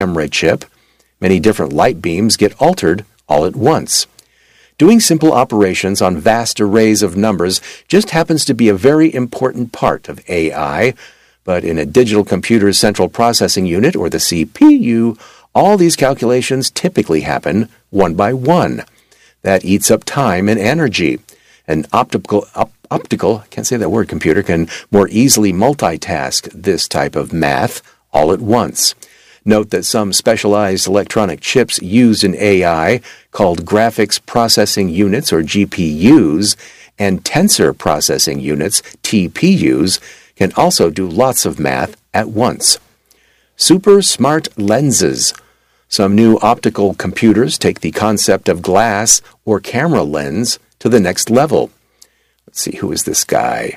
camera chip. Many different light beams get altered all at once. Doing simple operations on vast arrays of numbers just happens to be a very important part of AI, but in a digital computer's central processing unit, or the CPU, all these calculations typically happen one by one. That eats up time and energy. An optical, I can't say that word, computer, can more easily multitask this type of math all at once. Note that some specialized electronic chips used in AI, called graphics processing units, or GPUs, and tensor processing units, TPUs, can also do lots of math at once. Super smart lenses. Some new optical computers take the concept of glass or camera lens to the next level. Let's see, who is this guy?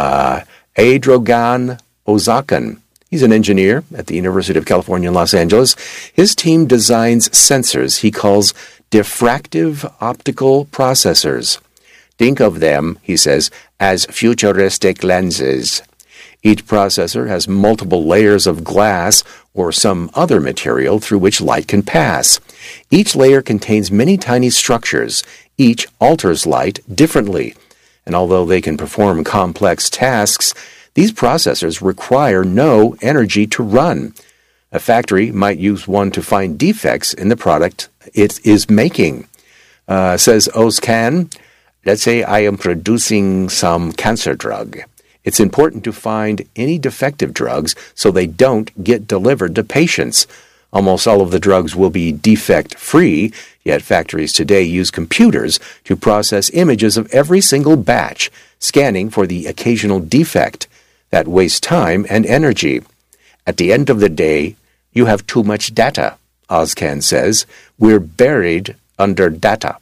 Adrogan Ozakan. He's an engineer at the University of California in Los Angeles. His team designs sensors he calls diffractive optical processors. Think of them, he says, as futuristic lenses. Each processor has multiple layers of glass or some other material through which light can pass. Each layer contains many tiny structures. Each alters light differently. And although they can perform complex tasks, these processors require no energy to run. A factory might use one to find defects in the product it is making. Says Ozcan, let's say I am producing some cancer drug. It's important to find any defective drugs so they don't get delivered to patients. Almost all of the drugs will be defect-free, yet factories today use computers to process images of every single batch, scanning for the occasional defect. That wastes time and energy. At the end of the day, you have too much data, Ozcan says. We're buried under data.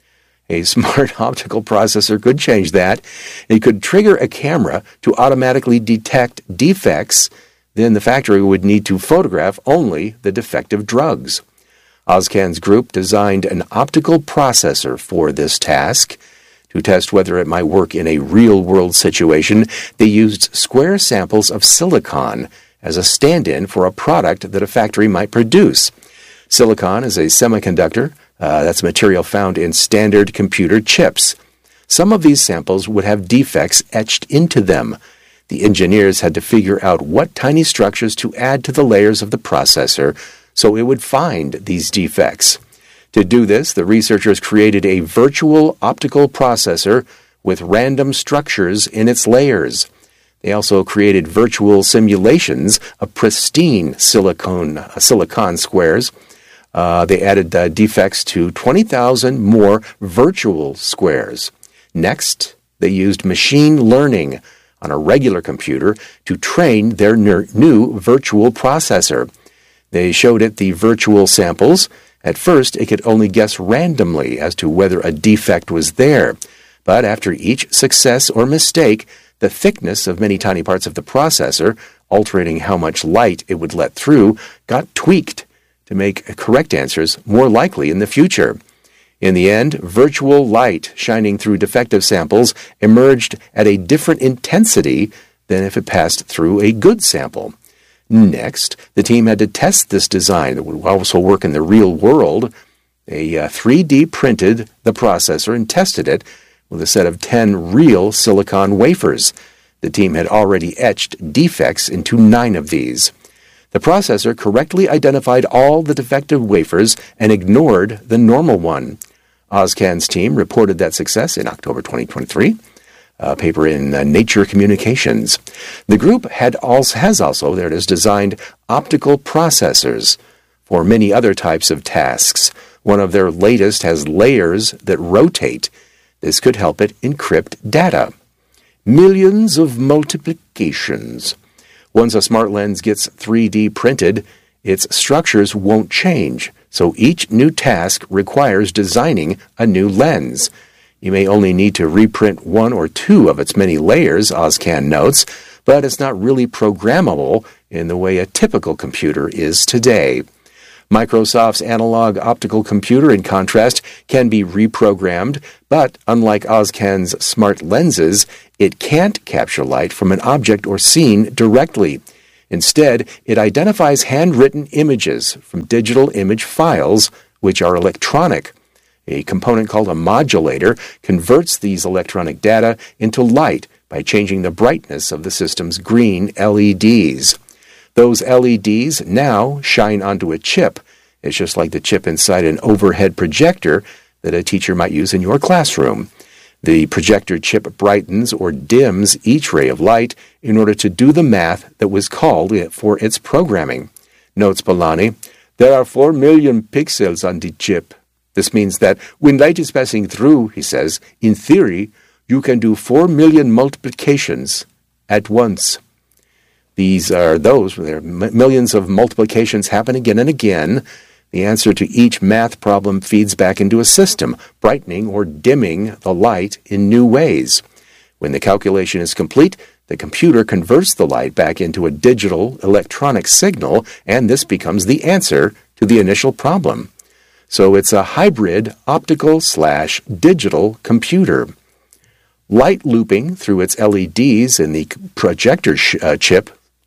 A smart optical processor could change that. It could trigger a camera to automatically detect defects. Then the factory would need to photograph only the defective drugs. Ozcan's group designed an optical processor for this task. To test whether it might work in a real-world situation, they used square samples of silicon as a stand-in for a product that a factory might produce. Silicon is a semiconductor. That's material found in standard computer chips. Some of these samples would have defects etched into them. The engineers had to figure out what tiny structures to add to the layers of the processor so it would find these defects. To do this, the researchers created a virtual optical processor with random structures in its layers. They also created virtual simulations of pristine silicon squares. They added defects to 20,000 more virtual squares. Next, they used machine learning on a regular computer to train their new virtual processor. They showed it the virtual samples. At first, it could only guess randomly as to whether a defect was there. But after each success or mistake, the thickness of many tiny parts of the processor, altering how much light it would let through, got tweaked to make correct answers more likely in the future. In the end, virtual light shining through defective samples emerged at a different intensity than if it passed through a good sample. Next, the team had to test this design that would also work in the real world. They 3D printed the processor and tested it with a set of 10 real silicon wafers. The team had already etched defects into 9 of these. The processor correctly identified all the defective wafers and ignored the normal one. Ozcan's team reported that success in October 2023. A paper in Nature Communications. The group has also designed optical processors for many other types of tasks. One of their latest has layers that rotate. This could help it encrypt data. Millions of multiplications. Once a smart lens gets 3D printed, its structures won't change, so each new task requires designing a new lens. You may only need to reprint 1 or 2 of its many layers, Ozcan notes, but it's not really programmable in the way a typical computer is today. Microsoft's analog optical computer, in contrast, can be reprogrammed, but unlike Ozcan's smart lenses, it can't capture light from an object or scene directly. Instead, it identifies handwritten images from digital image files, which are electronic. A component called a modulator converts these electronic data into light by changing the brightness of the system's green LEDs. Those LEDs now shine onto a chip. It's just like the chip inside an overhead projector that a teacher might use in your classroom. The projector chip brightens or dims each ray of light in order to do the math that was called for its programming. Notes Polanyi, there are 4 million pixels on the chip. This means that when light is passing through, he says, in theory, you can do 4 million multiplications at once. There are millions of multiplications happen again and again. The answer to each math problem feeds back into a system, brightening or dimming the light in new ways. When the calculation is complete, the computer converts the light back into a digital electronic signal, and this becomes the answer to the initial problem. So it's a hybrid optical/digital computer. Light looping through its LEDs in the projector chip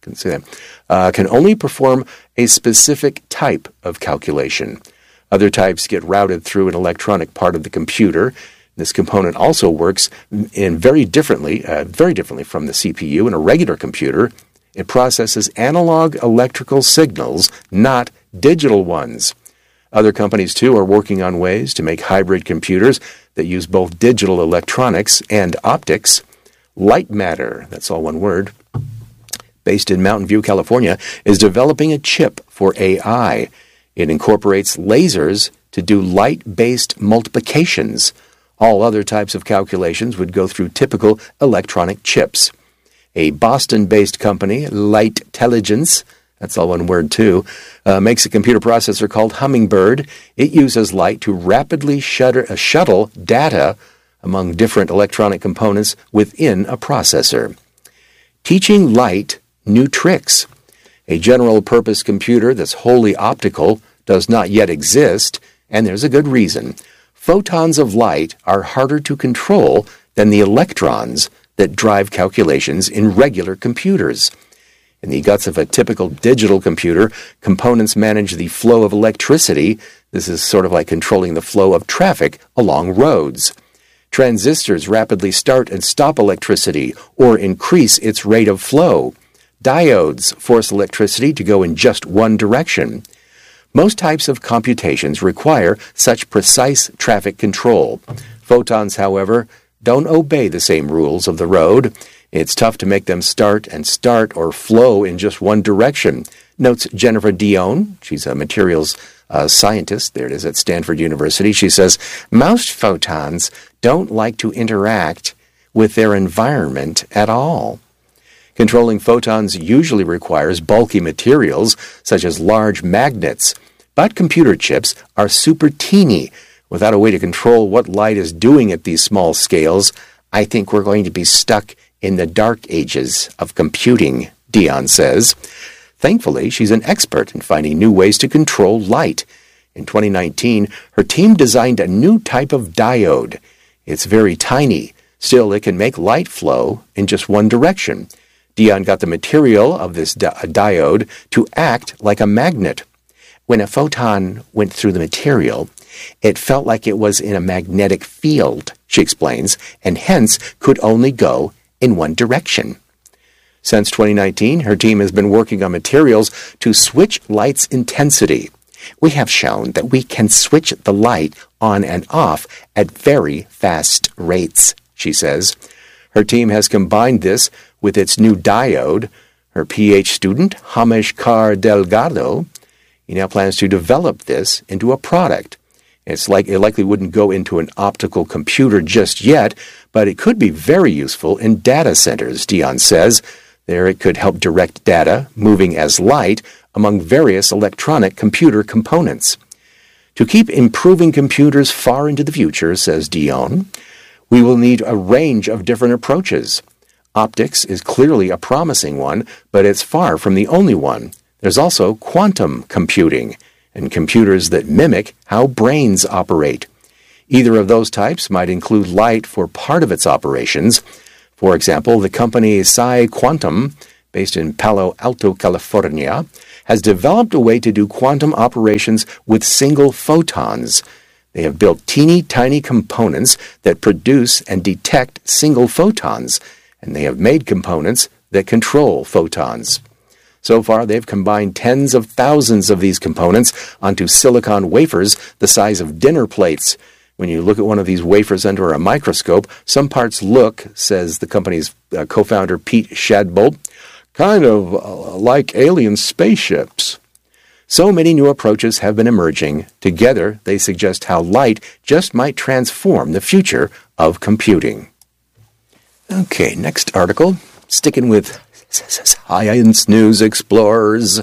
can only perform a specific type of calculation. Other types get routed through an electronic part of the computer. This component also works very differently from the CPU in a regular computer. It processes analog electrical signals, not digital ones. Other companies, too, are working on ways to make hybrid computers that use both digital electronics and optics. Lightmatter, that's all one word, based in Mountain View, California, is developing a chip for AI. It incorporates lasers to do light-based multiplications. All other types of calculations would go through typical electronic chips. A Boston-based company, Lightelligence, that's all one word too, makes a computer processor called Hummingbird. It uses light to rapidly shuttle data among different electronic components within a processor. Teaching light new tricks. A general-purpose computer that's wholly optical does not yet exist, and there's a good reason. Photons of light are harder to control than the electrons that drive calculations in regular computers. In the guts of a typical digital computer, components manage the flow of electricity. This is sort of like controlling the flow of traffic along roads. Transistors rapidly start and stop electricity or increase its rate of flow. Diodes force electricity to go in just one direction. Most types of computations require such precise traffic control. Photons, however, don't obey the same rules of the road. It's tough to make them start or flow in just one direction, notes Jennifer Dion. She's a materials scientist. There it is at Stanford University. She says, most photons don't like to interact with their environment at all. Controlling photons usually requires bulky materials, such as large magnets. But computer chips are super teeny. Without a way to control what light is doing at these small scales, I think we're going to be stuck in the dark ages of computing, Dion says. Thankfully, she's an expert in finding new ways to control light. In 2019, her team designed a new type of diode. It's very tiny. Still, it can make light flow in just one direction. Dion got the material of this diode to act like a magnet. When a photon went through the material, it felt like it was in a magnetic field, she explains, and hence could only go in one direction. Since 2019, her team has been working on materials to switch light's intensity. We have shown that we can switch the light on and off at very fast rates, she says. Her team has combined this with its new diode. Her PhD student, Hameshkar Delgado, he now plans to develop this into a product. It likely wouldn't go into an optical computer just yet, but it could be very useful in data centers, Dion says. There it could help direct data, moving as light, among various electronic computer components. To keep improving computers far into the future, says Dion, we will need a range of different approaches. Optics is clearly a promising one, but it's far from the only one. There's also quantum computing, and computers that mimic how brains operate. Either of those types might include light for part of its operations. For example, the company PsiQuantum, based in Palo Alto, California, has developed a way to do quantum operations with single photons. They have built teeny tiny components that produce and detect single photons, and they have made components that control photons. So far, they've combined tens of thousands of these components onto silicon wafers the size of dinner plates. When you look at one of these wafers under a microscope, some parts look, says the company's co-founder Pete Shadbolt, kind of like alien spaceships. So many new approaches have been emerging. Together, they suggest how light just might transform the future of computing. Okay, next article. Sticking with Science News Explorers.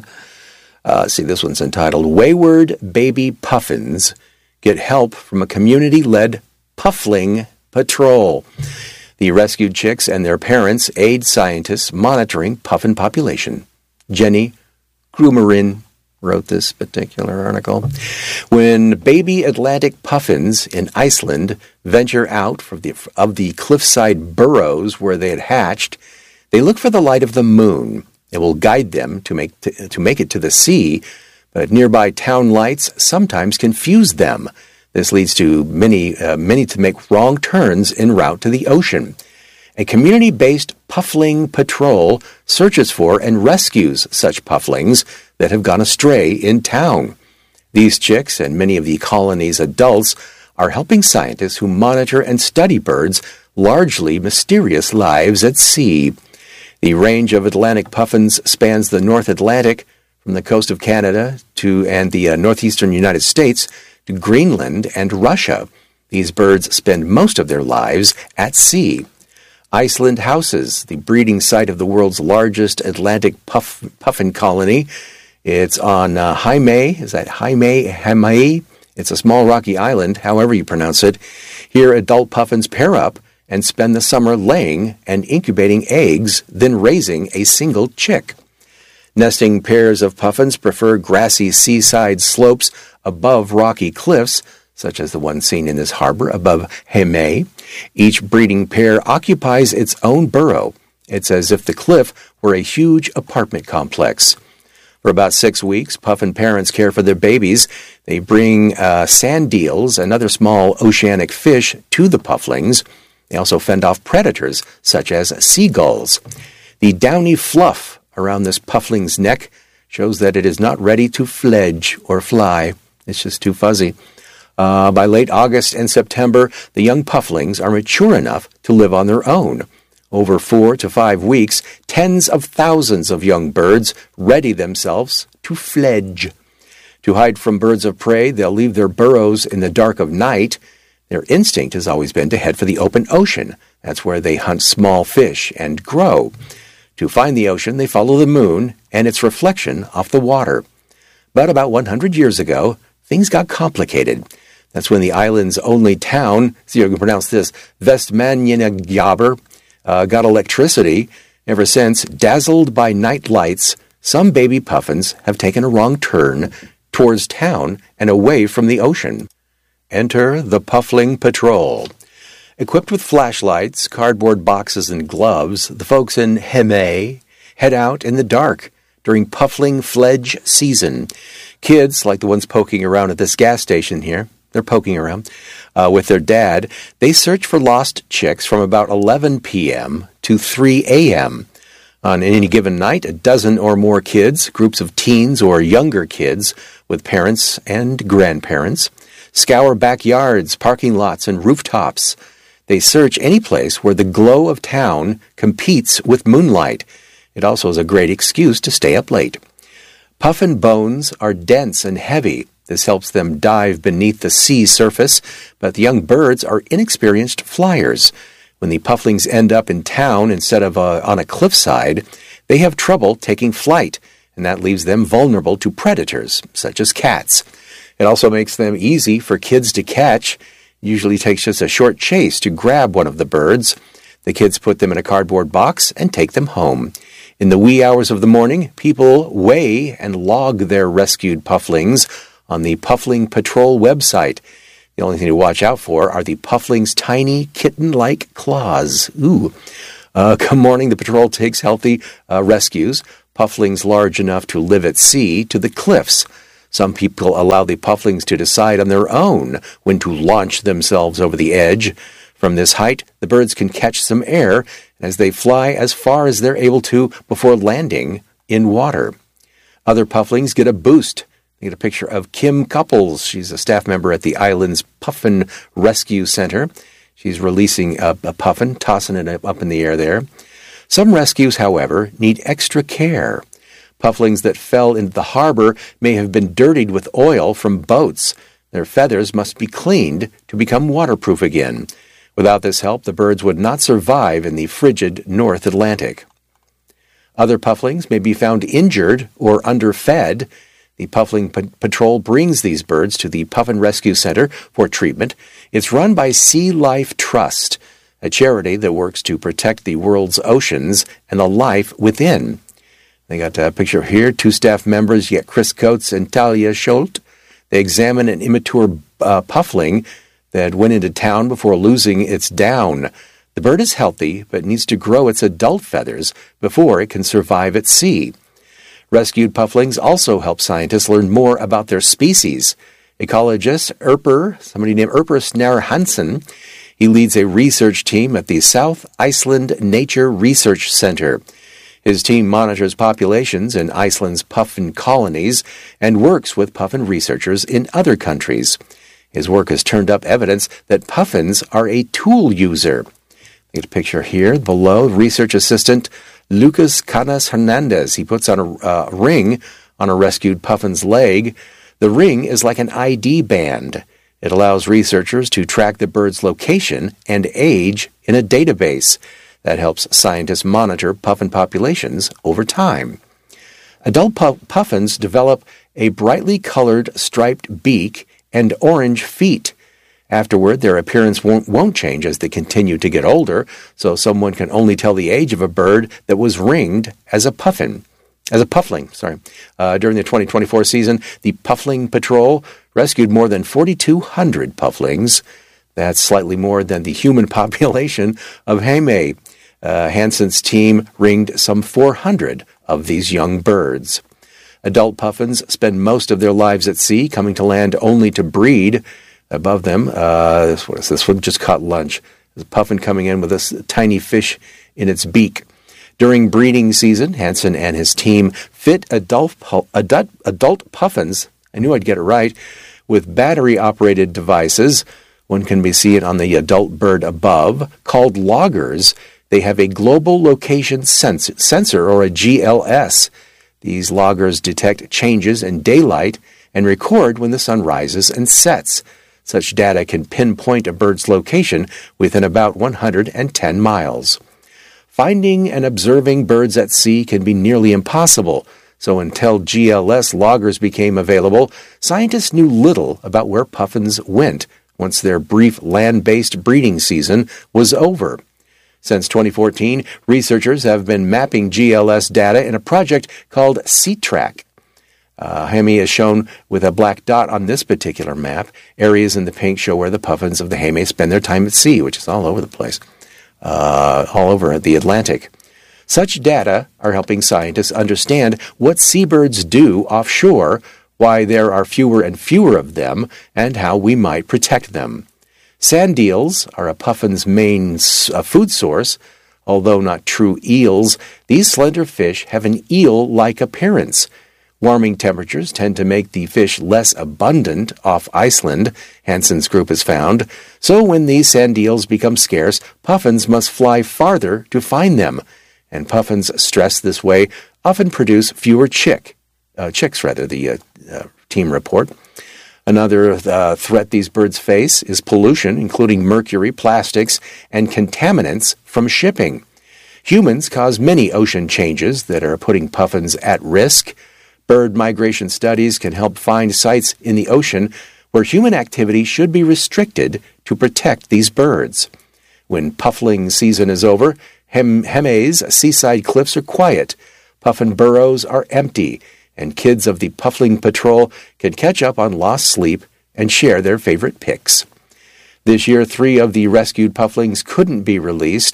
See, this one's entitled, Wayward Baby Puffins Get Help from a Community-Led Puffling Patrol. The rescued chicks and their parents aid scientists monitoring puffin population. Jenny Krumerin wrote this particular article. When baby Atlantic puffins in Iceland venture out of the cliffside burrows where they had hatched, they look for the light of the moon. It will guide them to make it to the sea, but nearby town lights sometimes confuse them. This leads to many to make wrong turns en route to the ocean. A community-based puffling patrol searches for and rescues such pufflings that have gone astray in town. These chicks and many of the colony's adults are helping scientists who monitor and study birds' largely mysterious lives at sea. The range of Atlantic puffins spans the North Atlantic from the coast of Canada and the northeastern United States to Greenland and Russia. These birds spend most of their lives at sea. Iceland houses the breeding site of the world's largest Atlantic puffin colony. It's on Hiei. Is that Hiei? It's a small rocky island, however you pronounce it. Here, adult puffins pair up and spend the summer laying and incubating eggs, then raising a single chick. Nesting pairs of puffins prefer grassy seaside slopes above rocky cliffs, such as the one seen in this harbor above Hiei. Each breeding pair occupies its own burrow. It's as if the cliff were a huge apartment complex. For about 6 weeks, puffin parents care for their babies. They bring sand eels and other small oceanic fish to the pufflings. They also fend off predators, such as seagulls. The downy fluff around this puffling's neck shows that it is not ready to fledge or fly. It's just too fuzzy. By late August and September, the young pufflings are mature enough to live on their own. Over 4 to 5 weeks, tens of thousands of young birds ready themselves to fledge. To hide from birds of prey, they'll leave their burrows in the dark of night. Their instinct has always been to head for the open ocean. That's where they hunt small fish and grow. To find the ocean, they follow the moon and its reflection off the water. But about 100 years ago, things got complicated. That's when the island's only town, see you can pronounce this, Vestmannaeyjar, got electricity. Ever since, dazzled by night lights, some baby puffins have taken a wrong turn towards town and away from the ocean. Enter the Puffling Patrol. Equipped with flashlights, cardboard boxes, and gloves, the folks in Hiei head out in the dark during puffling fledge season. Kids, like the ones poking around at this gas station here, they're poking around with their dad. They search for lost chicks from about 11 p.m. to 3 a.m. On any given night, a dozen or more kids, groups of teens or younger kids with parents and grandparents, scour backyards, parking lots, and rooftops. They search any place where the glow of town competes with moonlight. It also is a great excuse to stay up late. Puffin bones are dense and heavy. This helps them dive beneath the sea surface, but the young birds are inexperienced flyers. When the pufflings end up in town instead of on a cliffside, they have trouble taking flight, and that leaves them vulnerable to predators, such as cats. It also makes them easy for kids to catch. It usually takes just a short chase to grab one of the birds. The kids put them in a cardboard box and take them home. In the wee hours of the morning, people weigh and log their rescued pufflings on the Puffling Patrol website. The only thing to watch out for are the puffling's tiny kitten-like claws. Come morning, the patrol takes healthy rescues, pufflings large enough to live at sea, to the cliffs. Some people allow the pufflings to decide on their own when to launch themselves over the edge. From this height, the birds can catch some air as they fly as far as they're able to before landing in water. Other pufflings get a boost. They get a picture of Kim Couples. She's a staff member at the island's Puffin Rescue Center. She's releasing a puffin, tossing it up in the air there. Some rescues, however, need extra care. Pufflings that fell into the harbor may have been dirtied with oil from boats. Their feathers must be cleaned to become waterproof again. Without this help, the birds would not survive in the frigid North Atlantic. Other pufflings may be found injured or underfed. The Puffling Patrol brings these birds to the Puffin Rescue Center for treatment. It's run by Sea Life Trust, a charity that works to protect the world's oceans and the life within. They got a picture here, 2 staff members, you got Chris Coates and Talia Schult. They examine an immature puffling that went into town before losing its down. The bird is healthy, but needs to grow its adult feathers before it can survive at sea. Rescued pufflings also help scientists learn more about their species. Ecologist somebody named Erper Snare Hansen, he leads a research team at the South Iceland Nature Research Center. His team monitors populations in Iceland's puffin colonies and works with puffin researchers in other countries. His work has turned up evidence that puffins are a tool user. Get a picture here below. Research assistant Lucas Canas Hernandez. He puts on a ring on a rescued puffin's leg. The ring is like an ID band. It allows researchers to track the bird's location and age in a database. That helps scientists monitor puffin populations over time. Adult puffins develop a brightly colored striped beak and orange feet. Afterward, their appearance won't change as they continue to get older, so someone can only tell the age of a bird that was ringed as a puffling. During the 2024 season, the Puffling Patrol rescued more than 4,200 pufflings. That's slightly more than the human population of Heimaey. Hansen's team ringed some 400 of these young birds. Adult puffins spend most of their lives at sea, coming to land only to breed. Above them, this one just caught lunch. There's a puffin coming in with this tiny fish in its beak. During breeding season, Hansen and his team fit adult puffins, I knew I'd get it right, with battery-operated devices. One can be seen on the adult bird above, called loggers. They have a global location sensor, or a GLS. These loggers detect changes in daylight and record when the sun rises and sets. Such data can pinpoint a bird's location within about 110 miles. Finding and observing birds at sea can be nearly impossible, so until GLS loggers became available, scientists knew little about where puffins went once their brief land-based breeding season was over. Since 2014, researchers have been mapping GLS data in a project called SeaTrack. Heimaey is shown with a black dot on this particular map. Areas in the pink show where the puffins of the Heimaey spend their time at sea, which is all over the place, all over the Atlantic. Such data are helping scientists understand what seabirds do offshore, why there are fewer and fewer of them, and how we might protect them. Sand eels are a puffin's main food source. Although not true eels, these slender fish have an eel-like appearance. Warming temperatures tend to make the fish less abundant off Iceland, Hansen's group has found. So when these sand eels become scarce, puffins must fly farther to find them. And puffins, stressed this way, often produce fewer chicks, the team report. Another threat these birds face is pollution, including mercury, plastics, and contaminants from shipping. Humans cause many ocean changes that are putting puffins at risk. Bird migration studies can help find sites in the ocean where human activity should be restricted to protect these birds. When puffling season is over, Heimaey's seaside cliffs are quiet, puffin burrows are empty, and kids of the Puffling Patrol can catch up on lost sleep and share their favorite pics. This year, 3 of the rescued pufflings couldn't be released.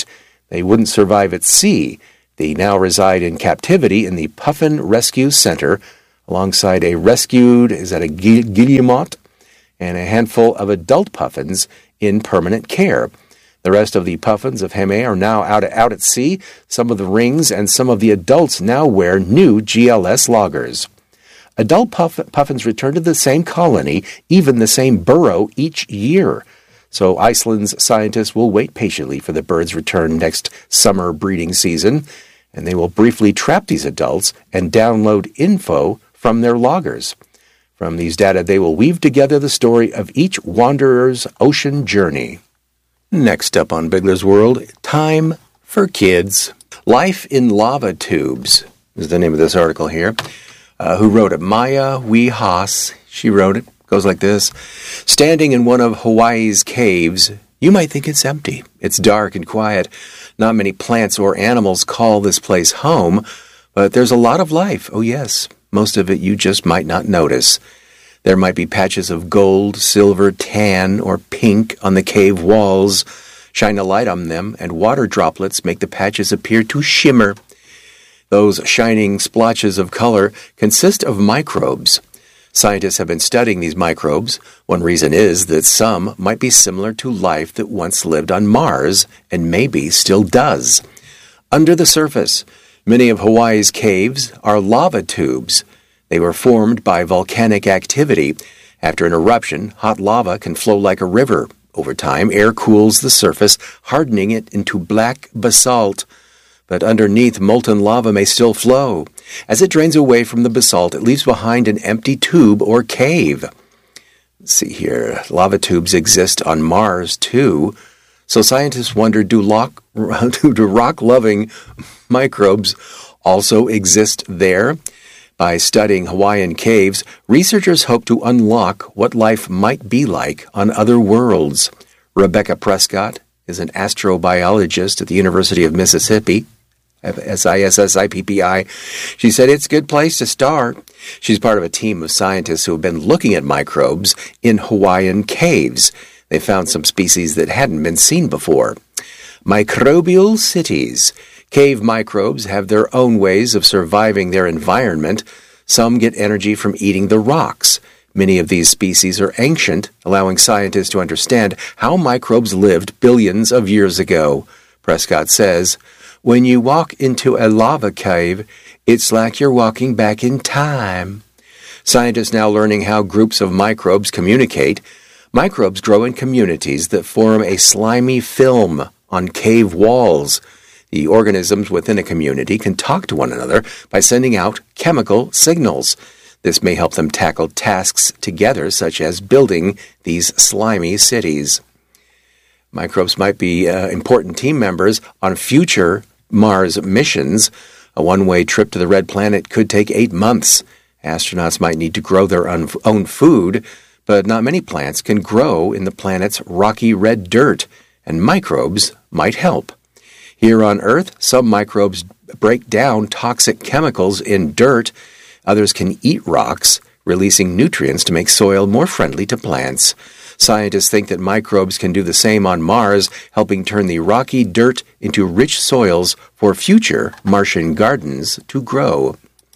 They wouldn't survive at sea. They now reside in captivity in the Puffin Rescue Center, alongside a rescued, guillemot, and a handful of adult puffins in permanent care. The rest of the puffins of Heme are now out at sea. Some of the rings and some of the adults now wear new GLS loggers. Adult puffins return to the same colony, even the same burrow each year. So Iceland's scientists will wait patiently for the birds' return next summer breeding season, and they will briefly trap these adults and download info from their loggers. From these data, they will weave together the story of each wanderer's ocean journey. Next up on Bigler's World, Time for Kids. Life in Lava Tubes is the name of this article here. Who wrote it? Maya Wee Haas. She wrote it. Goes like this. Standing in one of Hawaii's caves, you might think it's empty. It's dark and quiet. Not many plants or animals call this place home, but there's a lot of life. Oh yes, most of it you just might not notice. There might be patches of gold, silver, tan, or pink on the cave walls. Shine a light on them, and water droplets make the patches appear to shimmer. Those shining splotches of color consist of microbes. Scientists have been studying these microbes. One reason is that some might be similar to life that once lived on Mars and maybe still does. Under the surface, many of Hawaii's caves are lava tubes. They were formed by volcanic activity. After an eruption, hot lava can flow like a river. Over time, air cools the surface, hardening it into black basalt. But underneath, molten lava may still flow. As it drains away from the basalt, it leaves behind an empty tube or cave. Let's see here. Lava tubes exist on Mars, too. So scientists wonder, do rock-loving microbes also exist there? By studying Hawaiian caves, researchers hope to unlock what life might be like on other worlds. Rebecca Prescott is an astrobiologist at the University of Mississippi, SISSIPPI. She said it's a good place to start. She's part of a team of scientists who have been looking at microbes in Hawaiian caves. They found some species that hadn't been seen before. Microbial cities. Cave microbes have their own ways of surviving their environment. Some get energy from eating the rocks. Many of these species are ancient, allowing scientists to understand how microbes lived billions of years ago. Prescott says, when you walk into a lava cave, it's like you're walking back in time. Scientists now learning how groups of microbes communicate. Microbes grow in communities that form a slimy film on cave walls. The organisms within a community can talk to one another by sending out chemical signals. This may help them tackle tasks together, such as building these slimy cities. Microbes might be important team members on future Mars missions. A one-way trip to the red planet could take 8 months. Astronauts might need to grow their own food, but not many plants can grow in the planet's rocky red dirt, and microbes might help. Here on Earth, some microbes break down toxic chemicals in dirt. Others can eat rocks, releasing nutrients to make soil more friendly to plants. Scientists think that microbes can do the same on Mars, helping turn the rocky dirt into rich soils for future Martian gardens to grow.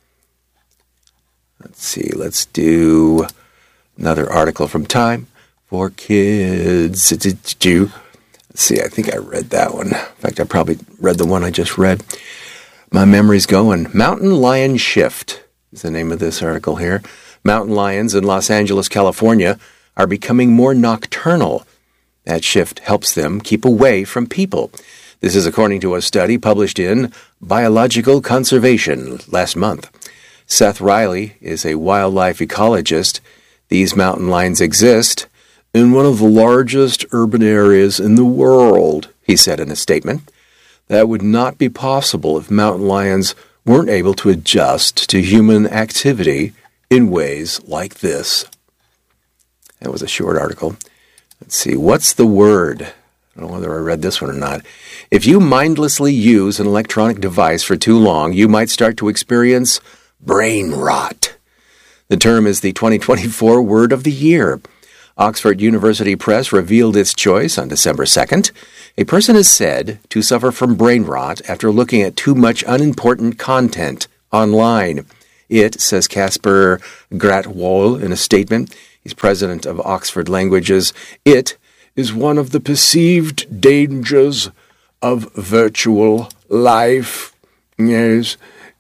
Let's do another article from Time for Kids. Let's see, I think I read that one. In fact, I probably read the one I just read. My memory's going. Mountain lion shift is the name of this article here. Mountain lions in Los Angeles, California, are becoming more nocturnal. That shift helps them keep away from people. This is according to a study published in Biological Conservation last month. Seth Riley is a wildlife ecologist. These mountain lions exist in one of the largest urban areas in the world, he said in a statement. That would not be possible if mountain lions weren't able to adjust to human activity in ways like this. That was a short article. Let's see, what's the word? I don't know whether I read this one or not. If you mindlessly use an electronic device for too long, you might start to experience brain rot. The term is the 2024 word of the year. Oxford University Press revealed its choice on December 2nd. A person is said to suffer from brain rot after looking at too much unimportant content online. It, says Casper Gratwall in a statement, he's president of Oxford Languages, it is one of the perceived dangers of virtual life. Yes.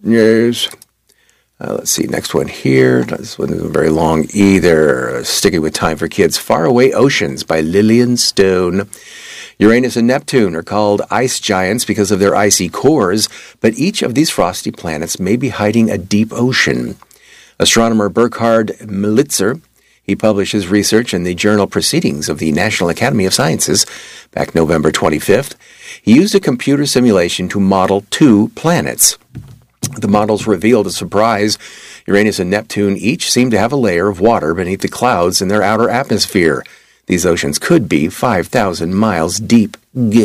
Let's see, next one here. This one isn't very long either. Sticking with time for kids. Faraway Oceans by Lillian Stone. Uranus and Neptune are called ice giants because of their icy cores, but each of these frosty planets may be hiding a deep ocean. Astronomer Burkhard Melitzer, he published his research in the journal Proceedings of the National Academy of Sciences back November 25th. He used a computer simulation to model 2 planets. The models revealed a surprise. Uranus and Neptune each seem to have a layer of water beneath the clouds in their outer atmosphere. These oceans could be 5,000 miles deep. A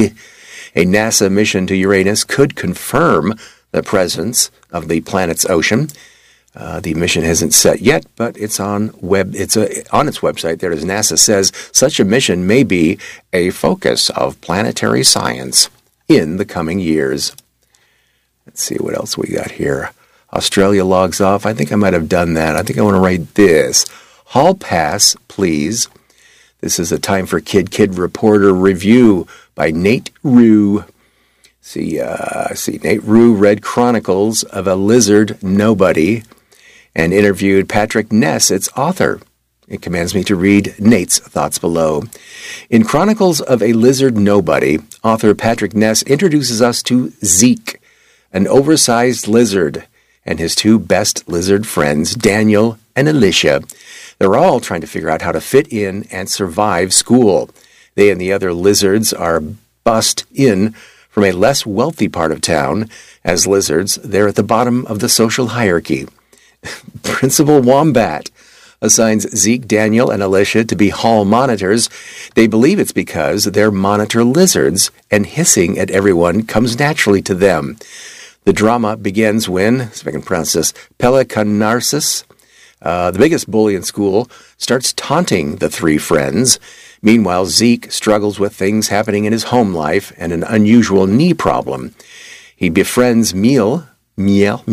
NASA mission to Uranus could confirm the presence of the planet's ocean. The mission hasn't set yet, but it's on its website. There, as NASA says, such a mission may be a focus of planetary science in the coming years. Let's see what else we got here. Australia logs off. I think I might have done that. I think I want to write this. Hall pass, please. This is a Time for Kid Reporter review by Nate Rue. See, Nate Rue read Chronicles of a Lizard Nobody and interviewed Patrick Ness, its author. It commands me to read Nate's thoughts below. In Chronicles of a Lizard Nobody, author Patrick Ness introduces us to Zeke, an oversized lizard, and his 2 best lizard friends, Daniel and Alicia. They're all trying to figure out how to fit in and survive school. They and the other lizards are bussed in from a less wealthy part of town. As lizards, they're at the bottom of the social hierarchy. Principal Wombat assigns Zeke, Daniel, and Alicia to be hall monitors. They believe it's because they're monitor lizards, and hissing at everyone comes naturally to them. The drama begins when, if I can pronounce this, Pelicanarsis, the biggest bully in school, starts taunting the 3 friends. Meanwhile, Zeke struggles with things happening in his home life and an unusual knee problem. He befriends Miel, an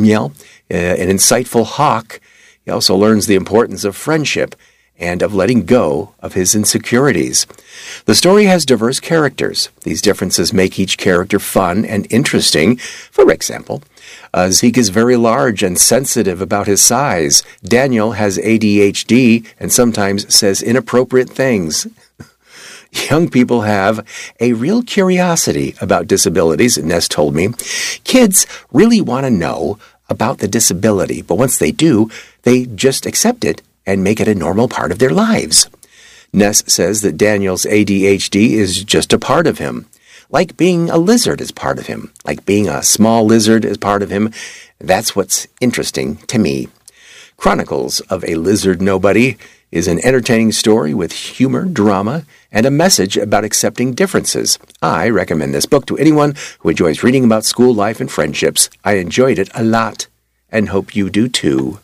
insightful hawk. He also learns the importance of friendship and of letting go of his insecurities. The story has diverse characters. These differences make each character fun and interesting. For example, Zeke is very large and sensitive about his size. Daniel has ADHD and sometimes says inappropriate things. Young people have a real curiosity about disabilities, Ness told me. Kids really want to know about the disability, but once they do, they just accept it and make it a normal part of their lives. Ness says that Daniel's ADHD is just a part of him. Like being a lizard is part of him. Like being a small lizard is part of him. That's what's interesting to me. Chronicles of a Lizard Nobody is an entertaining story with humor, drama, and a message about accepting differences. I recommend this book to anyone who enjoys reading about school life and friendships. I enjoyed it a lot, and hope you do too.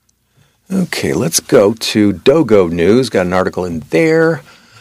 Okay, let's go to Dogo News. Got an article in there.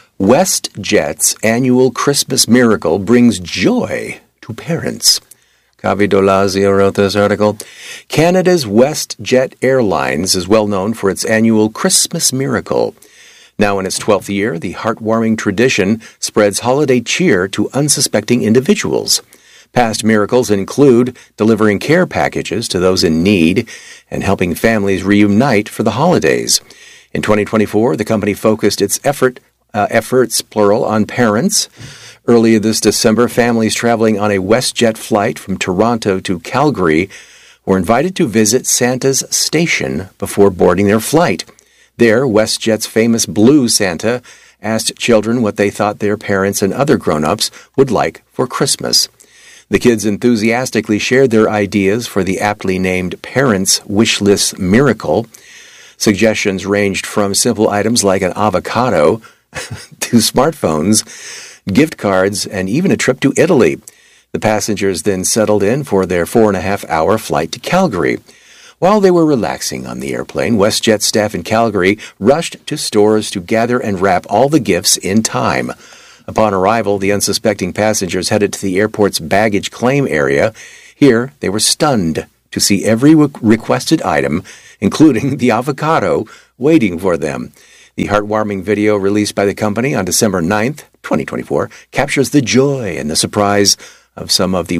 WestJet's annual Christmas miracle brings joy to parents. Kavi Dolazio wrote this article. Canada's WestJet Airlines is well known for its annual Christmas miracle. Now in its 12th year, the heartwarming tradition spreads holiday cheer to unsuspecting individuals. Past miracles include delivering care packages to those in need and helping families reunite for the holidays. In 2024, the company focused its efforts, plural, on parents. Earlier this December, families traveling on a WestJet flight from Toronto to Calgary were invited to visit Santa's station before boarding their flight. There, WestJet's famous Blue Santa asked children what they thought their parents and other grown-ups would like for Christmas. The kids enthusiastically shared their ideas for the aptly named Parents' Wishlist Miracle. Suggestions ranged from simple items like an avocado to smartphones, gift cards, and even a trip to Italy. The passengers then settled in for their 4.5-hour flight to Calgary. While they were relaxing on the airplane, WestJet staff in Calgary rushed to stores to gather and wrap all the gifts in time. Upon arrival, the unsuspecting passengers headed to the airport's baggage claim area. Here, they were stunned to see every requested item, including the avocado, waiting for them. The heartwarming video released by the company on December 9th, 2024, captures the joy and the surprise of some of the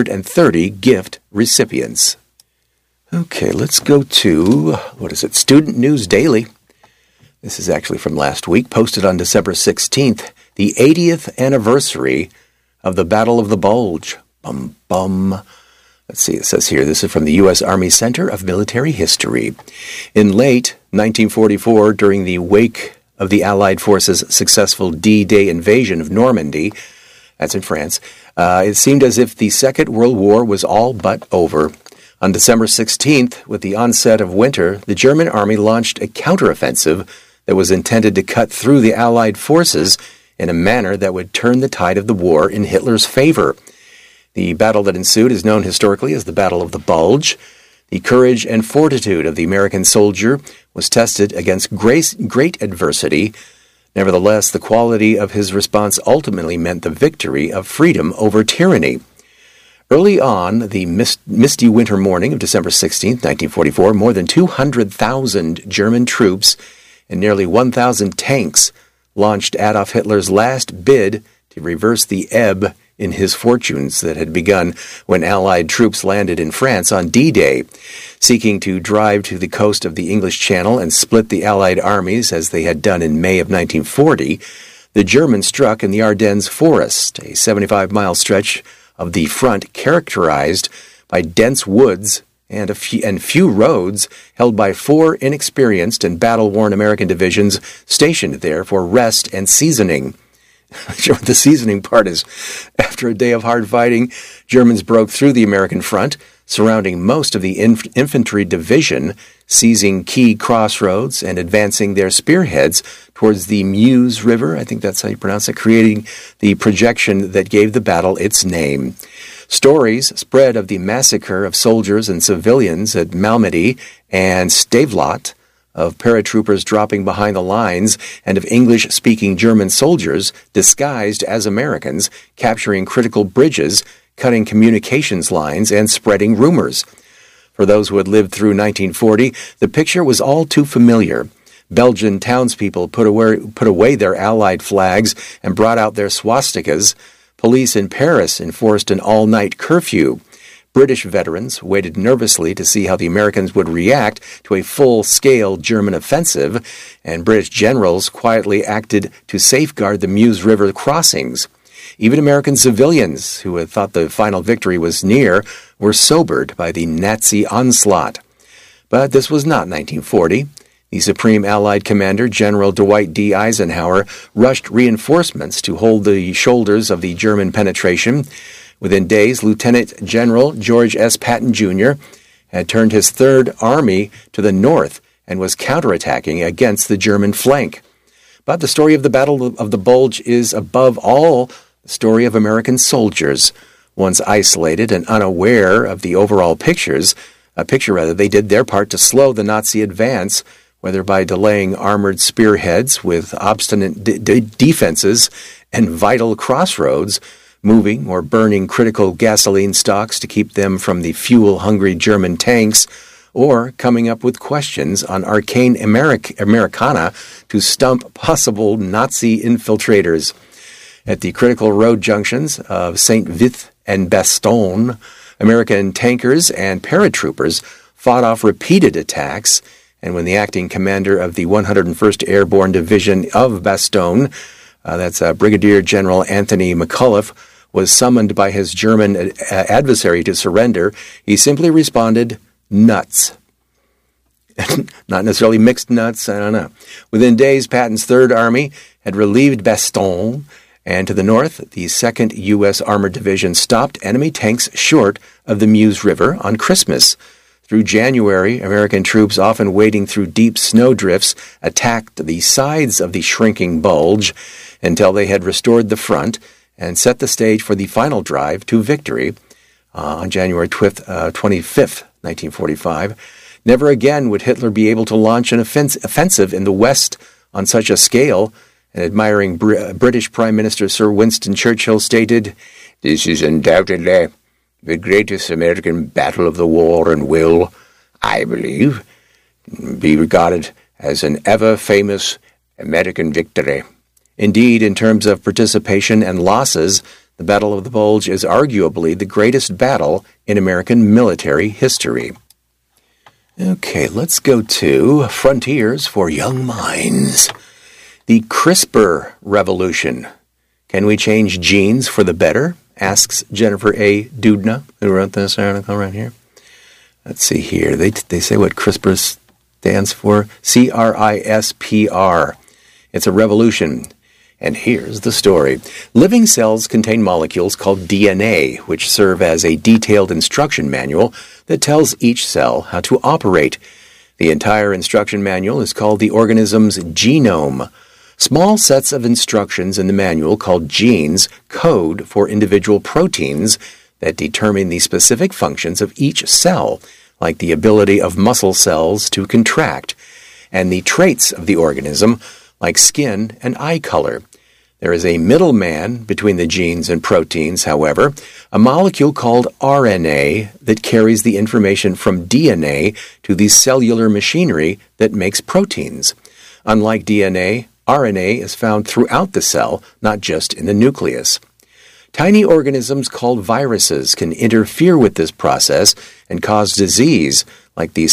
130 gift recipients. Okay, let's go to, Student News Daily. This is actually from last week, posted on December 16th, the 80th anniversary of the Battle of the Bulge. Bum, bum. Let's see, it says here, this is from the U.S. Army Center of Military History. In late 1944, during the wake of the Allied forces' successful D-Day invasion of Normandy, that's in France, it seemed as if the Second World War was all but over. On December 16th, with the onset of winter, the German army launched a counteroffensive that was intended to cut through the Allied forces in a manner that would turn the tide of the war in Hitler's favor. The battle that ensued is known historically as the Battle of the Bulge. The courage and fortitude of the American soldier was tested against great adversity. Nevertheless, the quality of his response ultimately meant the victory of freedom over tyranny. Early on, the misty winter morning of December 16, 1944, more than 200,000 German troops and nearly 1,000 tanks launched Adolf Hitler's last bid to reverse the ebb in his fortunes that had begun when Allied troops landed in France on D-Day. Seeking to drive to the coast of the English Channel and split the Allied armies as they had done in May of 1940, the Germans struck in the Ardennes Forest, a 75-mile stretch of the front characterized by dense woods and few roads, held by 4 inexperienced and battle-worn American divisions stationed there for rest and seasoning. The seasoning part is, after a day of hard fighting, Germans broke through the American front, surrounding most of the infantry division, seizing key crossroads and advancing their spearheads towards the Meuse River, I think that's how you pronounce it, creating the projection that gave the battle its name. Stories spread of the massacre of soldiers and civilians at Malmedy and Stavelot, of paratroopers dropping behind the lines, and of English-speaking German soldiers disguised as Americans, capturing critical bridges, cutting communications lines, and spreading rumors. For those who had lived through 1940, the picture was all too familiar. Belgian townspeople put away their Allied flags and brought out their swastikas. Police in Paris enforced an all-night curfew. British veterans waited nervously to see how the Americans would react to a full-scale German offensive, and British generals quietly acted to safeguard the Meuse River crossings. Even American civilians, who had thought the final victory was near, were sobered by the Nazi onslaught. But this was not 1940. The Supreme Allied Commander, General Dwight D. Eisenhower, rushed reinforcements to hold the shoulders of the German penetration. Within days, Lieutenant General George S. Patton, Jr. had turned his Third Army to the north and was counterattacking against the German flank. But the story of the Battle of the Bulge is, above all, the story of American soldiers. Once isolated and unaware of the overall picture, they did their part to slow the Nazi advance, whether by delaying armored spearheads with obstinate defenses and vital crossroads, moving or burning critical gasoline stocks to keep them from the fuel-hungry German tanks, or coming up with questions on arcane Americana to stump possible Nazi infiltrators. At the critical road junctions of Saint-Vith and Bastogne, American tankers and paratroopers fought off repeated attacks, and when the acting commander of the 101st Airborne Division of Bastogne, that's Brigadier General Anthony McCullough, was summoned by his German adversary to surrender, he simply responded, "Nuts." Not necessarily mixed nuts, I don't know. Within days, Patton's Third Army had relieved Bastogne, and to the north, the 2nd U.S. Armored Division stopped enemy tanks short of the Meuse River on Christmas. Through January, American troops, often wading through deep snowdrifts, attacked the sides of the shrinking bulge until they had restored the front and set the stage for the final drive to victory. On January 25th, 1945, Never again would Hitler be able to launch an offensive in the West on such a scale. An admiring British Prime Minister Sir Winston Churchill stated, "This is undoubtedly the greatest American battle of the war and will, I believe, be regarded as an ever-famous American victory." Indeed, in terms of participation and losses, the Battle of the Bulge is arguably the greatest battle in American military history. Okay, let's go to Frontiers for Young Minds. The CRISPR revolution. Can we change genes for the better? Asks Jennifer A. Doudna, who wrote this article right here. Let's see here. They say what CRISPR stands for. CRISPR. It's a revolution. And here's the story. Living cells contain molecules called DNA, which serve as a detailed instruction manual that tells each cell how to operate. The entire instruction manual is called the organism's genome. Small sets of instructions in the manual called genes code for individual proteins that determine the specific functions of each cell, like the ability of muscle cells to contract, and the traits of the organism, like skin and eye color. There is a middleman between the genes and proteins, however, a molecule called RNA that carries the information from DNA to the cellular machinery that makes proteins. Unlike DNA, RNA is found throughout the cell, not just in the nucleus. Tiny organisms called viruses can interfere with this process and cause disease, like the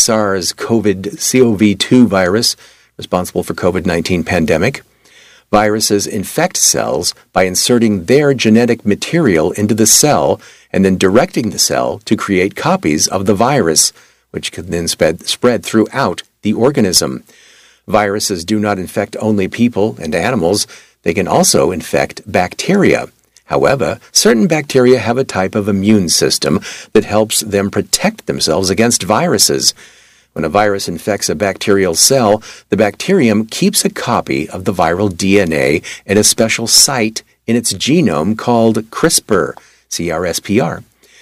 SARS-CoV-2 virus, responsible for COVID-19 pandemic. Viruses infect cells by inserting their genetic material into the cell and then directing the cell to create copies of the virus, which can then spread throughout the organism. Viruses do not infect only people and animals. They can also infect bacteria. However, certain bacteria have a type of immune system that helps them protect themselves against viruses. When a virus infects a bacterial cell, the bacterium keeps a copy of the viral DNA in a special site in its genome called CRISPR, C-R-I-S-P-R.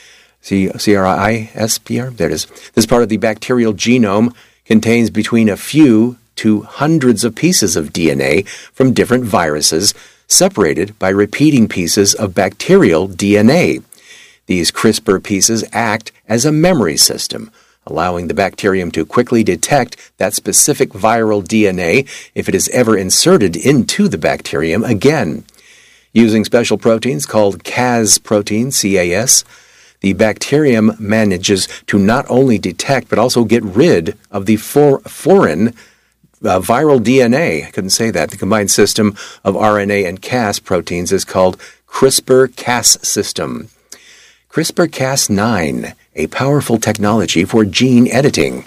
There it is. This part of the bacterial genome contains between a few to hundreds of pieces of DNA from different viruses, separated by repeating pieces of bacterial DNA. These CRISPR pieces act as a memory system, allowing the bacterium to quickly detect that specific viral DNA if it is ever inserted into the bacterium again. Using special proteins called Cas proteins, C-A-S, the bacterium manages to not only detect but also get rid of the foreign viral DNA. I couldn't say that. The combined system of RNA and Cas proteins is called CRISPR-Cas system. CRISPR-Cas9, a powerful technology for gene editing.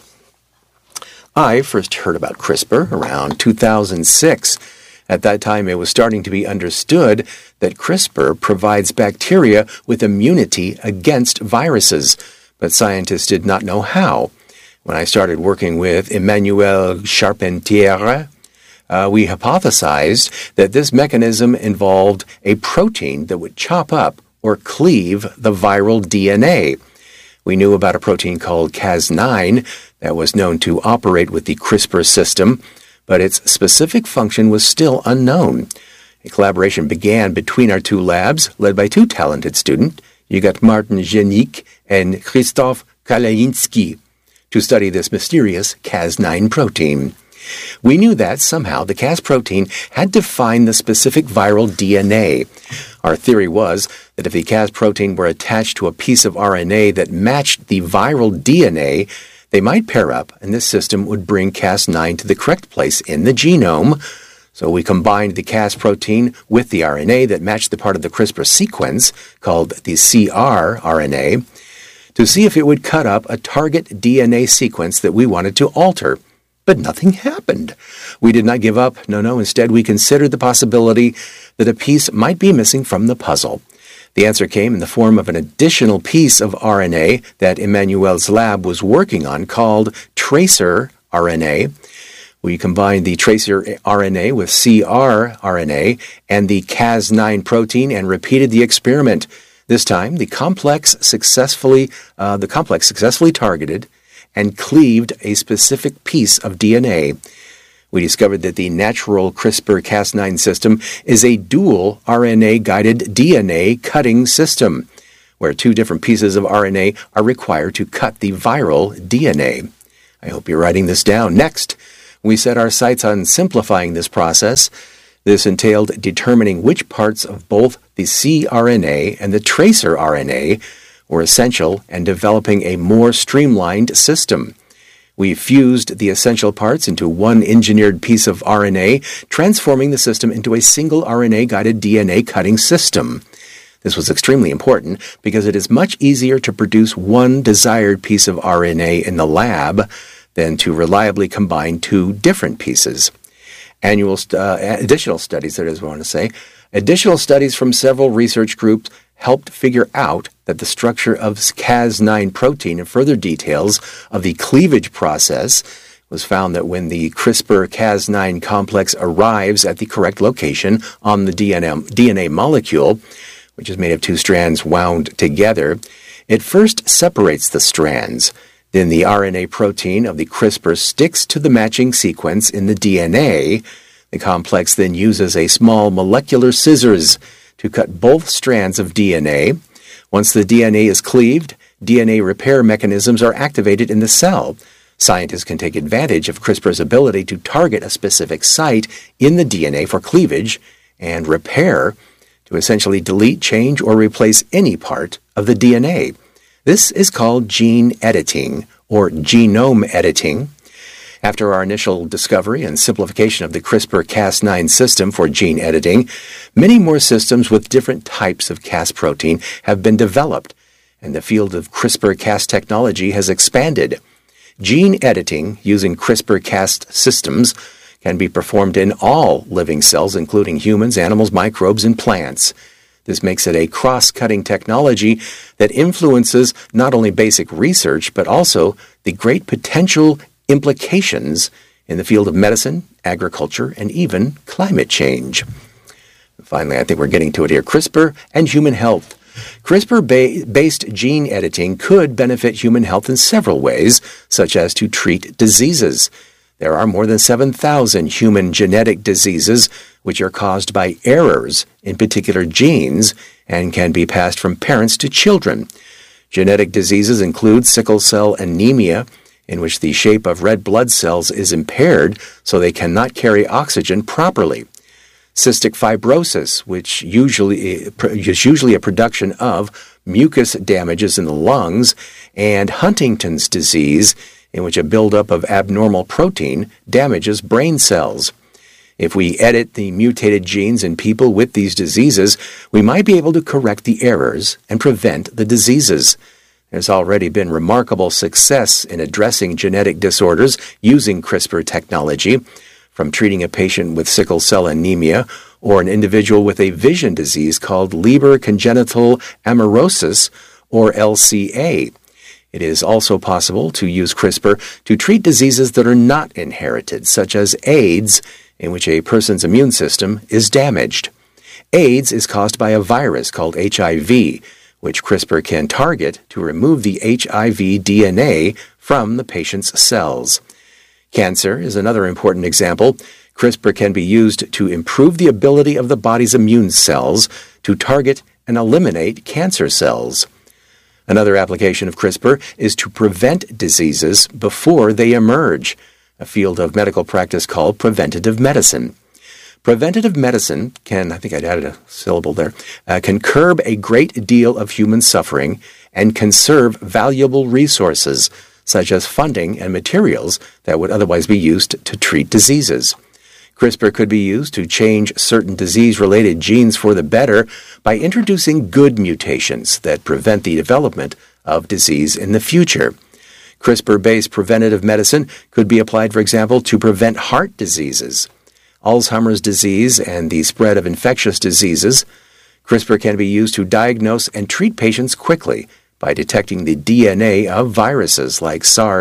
I first heard about CRISPR around 2006. At that time, it was starting to be understood that CRISPR provides bacteria with immunity against viruses, but scientists did not know how. When I started working with Emmanuel Charpentier, we hypothesized that this mechanism involved a protein that would chop up or cleave the viral DNA. We knew about a protein called Cas9 that was known to operate with the CRISPR system, but its specific function was still unknown. A collaboration began between our two labs, led by two talented students, Huguette Martin Genic and Christophe Kalainski, to study this mysterious Cas9 protein. We knew that somehow the Cas protein had to find the specific viral DNA. Our theory was that if the Cas protein were attached to a piece of RNA that matched the viral DNA, they might pair up, and this system would bring Cas9 to the correct place in the genome. So we combined the Cas protein with the RNA that matched the part of the CRISPR sequence, called the CR-RNA, to see if it would cut up a target DNA sequence that we wanted to alter. But nothing happened. We did not give up. No. Instead, we considered the possibility that a piece might be missing from the puzzle. The answer came in the form of an additional piece of RNA that Emmanuel's lab was working on called tracer RNA. We combined the tracer RNA with CR-RNA and the Cas9 protein and repeated the experiment. This time, the complex successfully targeted and cleaved a specific piece of DNA. We discovered that the natural CRISPR-Cas9 system is a dual RNA-guided DNA cutting system, where two different pieces of RNA are required to cut the viral DNA. I hope you're writing this down. Next, we set our sights on simplifying this process. This entailed determining which parts of both the cRNA and the tracer RNA were essential and developing a more streamlined system. We fused the essential parts into one engineered piece of RNA, transforming the system into a single RNA-guided DNA cutting system. This was extremely important because it is much easier to produce one desired piece of RNA in the lab than to reliably combine two different pieces. Additional studies from several research groups helped figure out that the structure of Cas9 protein and further details of the cleavage process was found that when the CRISPR-Cas9 complex arrives at the correct location on the DNA molecule, which is made of two strands wound together, it first separates the strands. Then the RNA protein of the CRISPR sticks to the matching sequence in the DNA. The complex then uses a small molecular scissors to cut both strands of DNA. Once the DNA is cleaved, DNA repair mechanisms are activated in the cell. Scientists can take advantage of CRISPR's ability to target a specific site in the DNA for cleavage and repair to essentially delete, change, or replace any part of the DNA. This is called gene editing or genome editing. After our initial discovery and simplification of the CRISPR-Cas9 system for gene editing, many more systems with different types of Cas protein have been developed, and the field of CRISPR-Cas technology has expanded. Gene editing using CRISPR-Cas systems can be performed in all living cells, including humans, animals, microbes, and plants. This makes it a cross-cutting technology that influences not only basic research, but also the great potential implications in the field of medicine, agriculture, and even climate change. Finally, I think we're getting to it here. CRISPR and human health. CRISPR-based gene editing could benefit human health in several ways, such as to treat diseases. There are more than 7,000 human genetic diseases which are caused by errors in particular genes and can be passed from parents to children. Genetic diseases include sickle cell anemia, in which the shape of red blood cells is impaired so they cannot carry oxygen properly. Cystic fibrosis, which is usually a production of mucus damages in the lungs, and Huntington's disease, in which a buildup of abnormal protein damages brain cells. If we edit the mutated genes in people with these diseases, we might be able to correct the errors and prevent the diseases. There's already been remarkable success in addressing genetic disorders using CRISPR technology, from treating a patient with sickle cell anemia or an individual with a vision disease called Leber congenital amaurosis, or LCA. It is also possible to use CRISPR to treat diseases that are not inherited, such as AIDS, in which a person's immune system is damaged. AIDS is caused by a virus called HIV, which CRISPR can target to remove the HIV DNA from the patient's cells. Cancer is another important example. CRISPR can be used to improve the ability of the body's immune cells to target and eliminate cancer cells. Another application of CRISPR is to prevent diseases before they emerge, a field of medical practice called preventative medicine. Preventative medicine can, I think I added a syllable there, can curb a great deal of human suffering and conserve valuable resources, such as funding and materials that would otherwise be used to treat diseases. CRISPR could be used to change certain disease-related genes for the better by introducing good mutations that prevent the development of disease in the future. CRISPR-based preventative medicine could be applied, for example, to prevent heart diseases, Alzheimer's disease, and the spread of infectious diseases. CRISPR can be used to diagnose and treat patients quickly by detecting the DNA of viruses like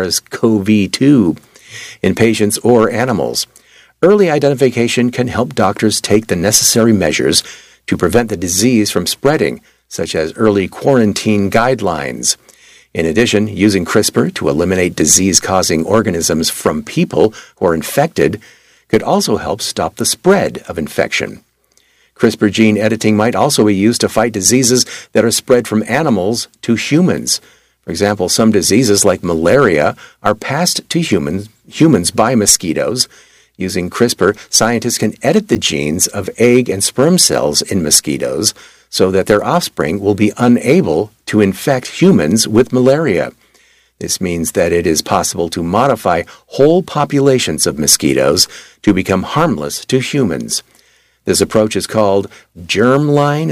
SARS-CoV-2 in patients or animals. Early identification can help doctors take the necessary measures to prevent the disease from spreading, such as early quarantine guidelines. In addition, using CRISPR to eliminate disease-causing organisms from people who are infected could also help stop the spread of infection. CRISPR gene editing might also be used to fight diseases that are spread from animals to humans. For example, some diseases like malaria are passed to humans by mosquitoes. Using CRISPR, scientists can edit the genes of egg and sperm cells in mosquitoes so that their offspring will be unable to infect humans with malaria. This means that it is possible to modify whole populations of mosquitoes to become harmless to humans. This approach is called germline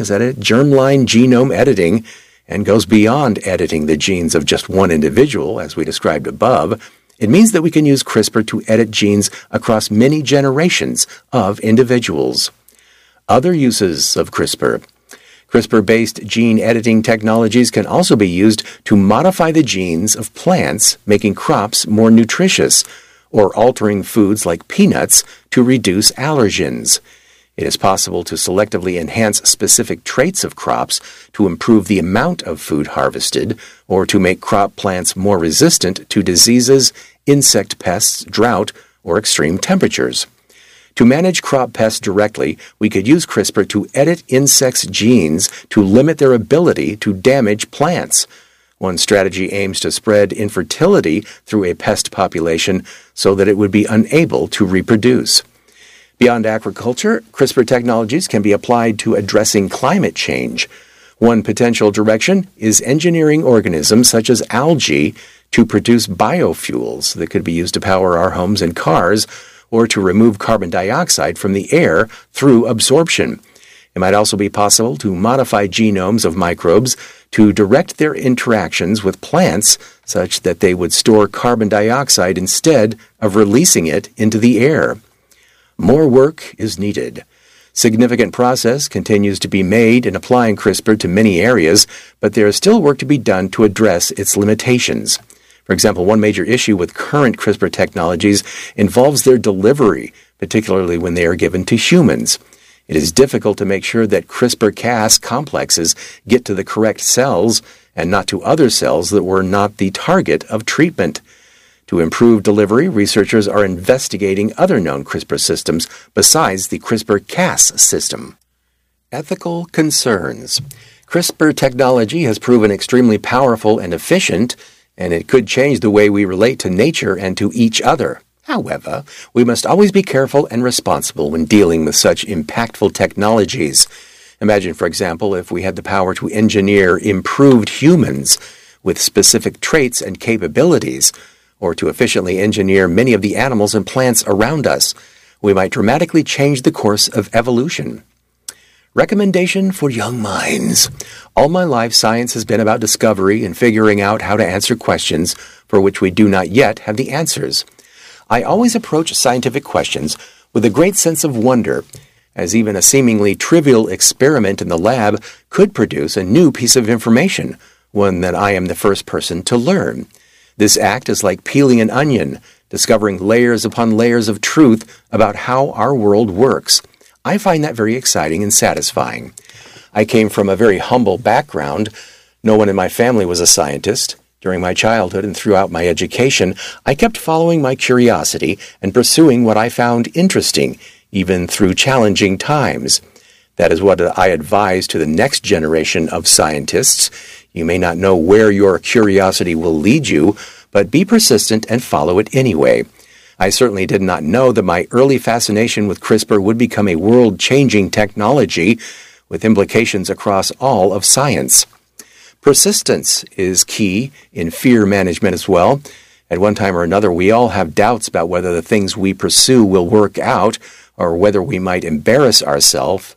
genome editing, and goes beyond editing the genes of just one individual, as we described above. It means that we can use CRISPR to edit genes across many generations of individuals. Other uses of CRISPR. CRISPR-based gene editing technologies can also be used to modify the genes of plants, making crops more nutritious, or altering foods like peanuts to reduce allergens. It is possible to selectively enhance specific traits of crops to improve the amount of food harvested, or to make crop plants more resistant to diseases, insect pests, drought, or extreme temperatures. To manage crop pests directly, we could use CRISPR to edit insects' genes to limit their ability to damage plants. One strategy aims to spread infertility through a pest population so that it would be unable to reproduce. Beyond agriculture, CRISPR technologies can be applied to addressing climate change. One potential direction is engineering organisms such as algae to produce biofuels that could be used to power our homes and cars, or to remove carbon dioxide from the air through absorption. It might also be possible to modify genomes of microbes to direct their interactions with plants such that they would store carbon dioxide instead of releasing it into the air. More work is needed. Significant progress continues to be made in applying CRISPR to many areas, but there is still work to be done to address its limitations. For example, one major issue with current CRISPR technologies involves their delivery, particularly when they are given to humans. It is difficult to make sure that CRISPR-Cas complexes get to the correct cells and not to other cells that were not the target of treatment. To improve delivery, researchers are investigating other known CRISPR systems besides the CRISPR-Cas system. Ethical concerns. CRISPR technology has proven extremely powerful and efficient, and it could change the way we relate to nature and to each other. However, we must always be careful and responsible when dealing with such impactful technologies. Imagine, for example, if we had the power to engineer improved humans with specific traits and capabilities, or to efficiently engineer many of the animals and plants around us. We might dramatically change the course of evolution. Recommendation for young minds. All my life, science has been about discovery and figuring out how to answer questions for which we do not yet have the answers. I always approach scientific questions with a great sense of wonder, as even a seemingly trivial experiment in the lab could produce a new piece of information, one that I am the first person to learn. This act is like peeling an onion, discovering layers upon layers of truth about how our world works. I find that very exciting and satisfying. I came from a very humble background. No one in my family was a scientist. During my childhood and throughout my education, I kept following my curiosity and pursuing what I found interesting, even through challenging times. That is what I advise to the next generation of scientists. You may not know where your curiosity will lead you, but be persistent and follow it anyway. I certainly did not know that my early fascination with CRISPR would become a world-changing technology with implications across all of science. Persistence is key in fear management as well. At one time or another, we all have doubts about whether the things we pursue will work out or whether we might embarrass ourselves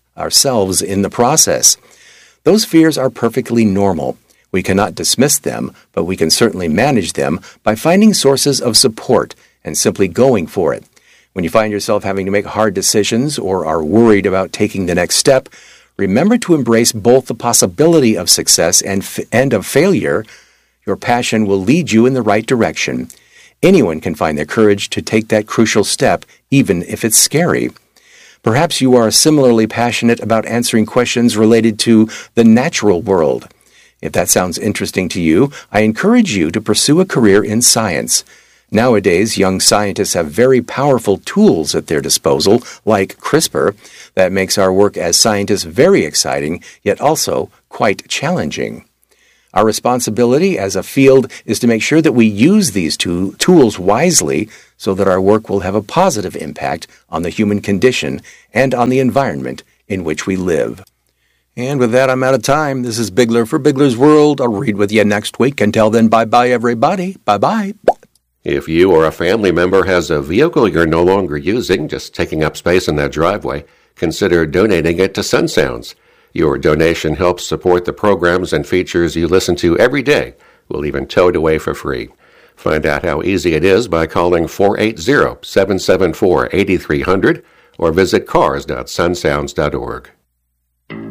in the process. Those fears are perfectly normal. We cannot dismiss them, but we can certainly manage them by finding sources of support and simply going for it. When you find yourself having to make hard decisions or are worried about taking the next step, remember to embrace both the possibility of success and of failure. Your passion will lead you in the right direction. Anyone can find the courage to take that crucial step, even if it's scary. Perhaps you are similarly passionate about answering questions related to the natural world. If that sounds interesting to you, I encourage you to pursue a career in science. Nowadays, young scientists have very powerful tools at their disposal, like CRISPR, that makes our work as scientists very exciting, yet also quite challenging. Our responsibility as a field is to make sure that we use these tools wisely so that our work will have a positive impact on the human condition and on the environment in which we live. And with that, I'm out of time. This is Bigler for Bigler's World. I'll read with you next week. Until then, bye-bye, everybody. Bye-bye. If you or a family member has a vehicle you're no longer using, just taking up space in that driveway, consider donating it to Sun Sounds. Your donation helps support the programs and features you listen to every day. We'll even tow it away for free. Find out how easy it is by calling 480-774-8300 or visit cars.sunsounds.org.